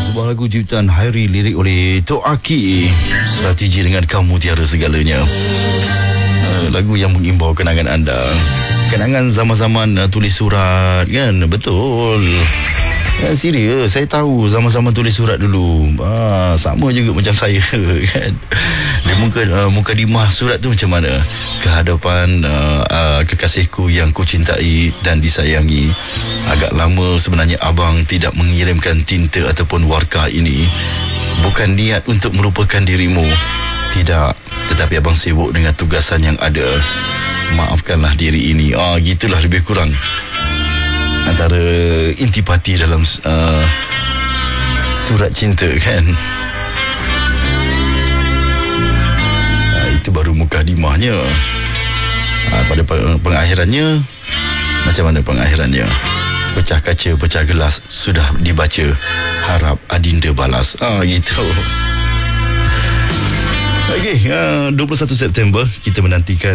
Sebuah lagu ciptaan Hairi, lirik oleh Tok Aki. Strategi dengan kamu tiada segalanya. Lagu yang mengimbau kenangan anda. Kenangan zaman-zaman tulis surat, kan? Betul. Ya, serius, saya tahu zaman-zaman tulis surat dulu. Sama juga macam saya, kan? Di muka dimah surat tu macam mana? Kehadapan kekasihku yang ku cintai dan disayangi. Agak lama sebenarnya abang tidak mengirimkan tinta ataupun warkah ini. Bukan niat untuk merupakan dirimu. Tidak, tetapi abang sibuk dengan tugasan yang ada. Maafkanlah diri ini. Gitulah lebih kurang antara intipati dalam surat cinta, kan? Itu baru mukadimahnya. Pada pengakhirannya, macam mana pengakhirannya? Pecah kaca, pecah gelas sudah dibaca. Harap adinda balas. Gitu. Okey, 21 September kita menantikan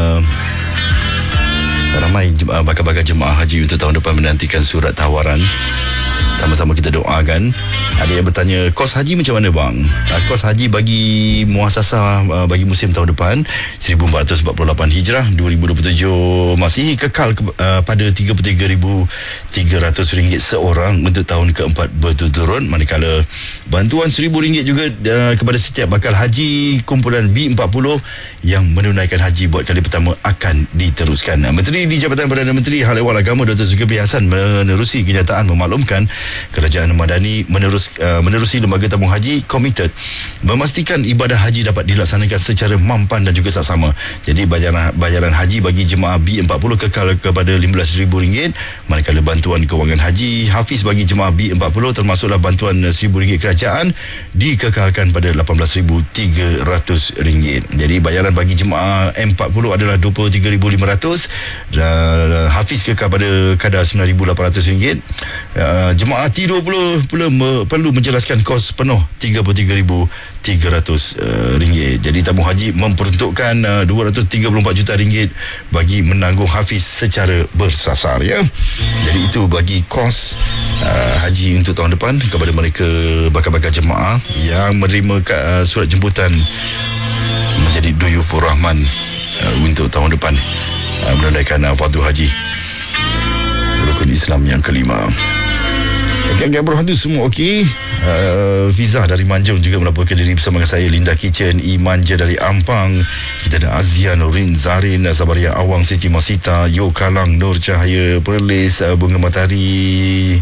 ramai bakal-bakal jemaah haji untuk tahun depan menantikan surat tawaran. Sama-sama kita doakan. Ada yang bertanya, kos haji macam mana bang? Kos haji bagi muasasah bagi musim tahun depan 1448 Hijrah 2027 masih kekal pada RM33,300 seorang untuk tahun keempat berturut-turut, manakala bantuan RM1,000 juga kepada setiap bakal haji kumpulan B40 yang menunaikan haji buat kali pertama akan diteruskan. Menteri di Jabatan Perdana Menteri Hal Ehwal Agama Dr. Zulkifli Hasan menerusi kenyataan memaklumkan Kerajaan Madani menerusi lembaga tabung haji komited memastikan ibadah haji dapat dilaksanakan secara mampan dan juga saksama. Jadi bayaran haji bagi jemaah B40 kekal kepada RM15,000, manakala bantuan kewangan haji Hafiz bagi jemaah B40 termasuklah bantuan RM1,000 kerajaan dikekalkan pada RM18,300. Jadi bayaran bagi jemaah M40 adalah RM23,500 dan Hafiz kekal pada kadar RM9,800. Jemaah T20 pula perlu menjelaskan kos penuh RM33,300. Jadi tabung haji memperuntukkan RM234 juta bagi menanggung Hafiz secara bersasar, ya. Jadi itu bagi kos haji untuk tahun depan kepada mereka bakal-bakal jemaah yang menerima surat jemputan menjadi Duyufur Rahman untuk tahun depan menunaikan fardu haji rukun Islam yang kelima. Geng-geng berhantu semua okey. Fiza dari Manjung juga melaporkan diri bersama dengan saya. Linda Kitchen, Imanja dari Ampang. Kita ada Azia, Nurin, Zarin, Sabaria Awang, Siti Masita, Yo Kalang, Nur Cahaya, Perlis, Bunga Matahari.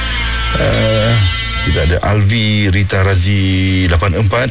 Kita ada Alvi, Rita Razi 84,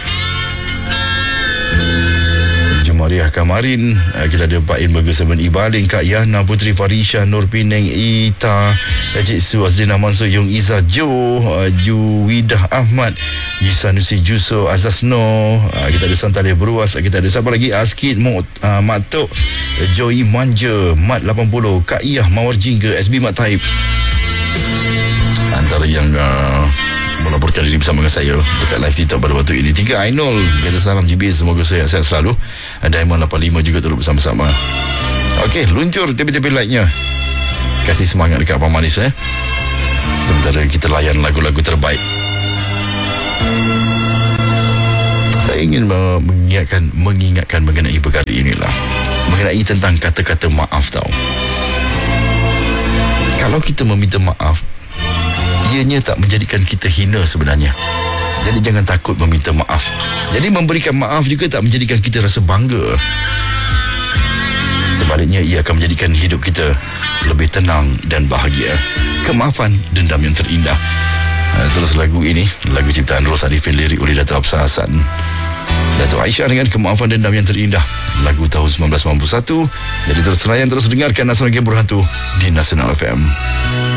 Mariah Kamarin. Kita ada Pak In Burger 7 Ibaling, Kak Yana, Putri Farisha, Nur Pineng, Ita, Cik Su, Azlina Mansur, Yung Iza, Jo, Juwidah Ahmad, Yusanusi Juso, Azazno. Kita ada Santaleh Beruas. Kita ada siapa lagi? Askid, Matok, Joy Manja, Mat 80, Kak Iyah, Mawar Jingga, SB Mat Taib. Antara yang melaporkan diri bersama dengan saya dekat live TikTok pada waktu ini. 3 Ainul kata salam GBS, semoga sehat selalu. Diamond 85 juga turut bersama-sama. Okey, luncur tepi-tepi like-nya. Kasih semangat dekat Abang Manis, sementara kita layan lagu-lagu terbaik. Saya ingin mengingatkan mengenai perkara inilah, mengenai tentang kata-kata maaf tau. Kalau kita meminta maaf, ianya tak menjadikan kita hina sebenarnya. Jadi jangan takut meminta maaf. Jadi memberikan maaf juga tak menjadikan kita rasa bangga. Sebaliknya, ia akan menjadikan hidup kita lebih tenang dan bahagia. Kemaafan, dendam yang terindah. Terus lagu ini, lagu ciptaan Ros Arifin, lirik oleh Dato' Absar Hasan, Dato' Aisyah dengan Kemaafan Dendam yang Terindah, lagu tahun 1991. Jadi terus layan, terus dengarkan Nasional Game Berhantu di Nasional FM.